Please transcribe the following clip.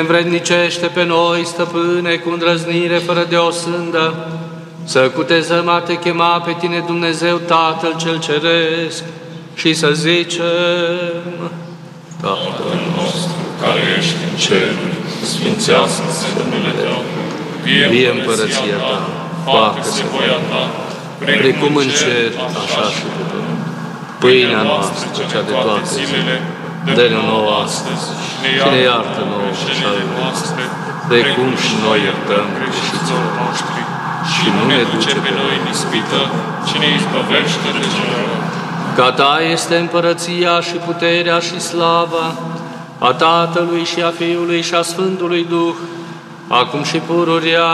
Învrednicește pe noi, Stăpâne, cu îndrăznire fără de o sândă, să cutezăm a Te chema pe Tine, Dumnezeu Tatăl cel Ceresc, și să zicem: Tatăl nostru, care ești în ceruri, sfințească-se numele Tău, vie împărăția Ta, facă-se voia Ta, precum în cer, așa și pe pământ. Pâinea noastră, cea de toate zilele, dă-ne nouă astăzi și ne iartă nouă greșelile noastre, precum și noi iertăm greșiților noștri, și nu ne duce pe noi în ispită, ci ne izbăvește de cel rău. Că a Ta este împărăția și puterea și slava, a Tatălui și a Fiului și a Sfântului Duh, acum și pururea